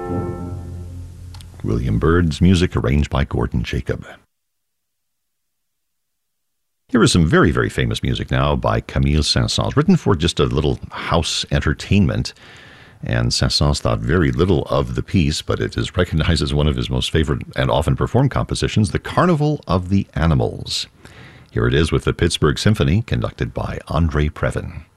William Byrd's music arranged by Gordon Jacob. Here is some very, very famous music now by Camille Saint-Saëns, written for just a little house entertainment. And Saint-Saëns thought very little of the piece, but it is recognized as one of his most favorite and often performed compositions, The Carnival of the Animals. Here it is with the Pittsburgh Symphony, conducted by André Previn.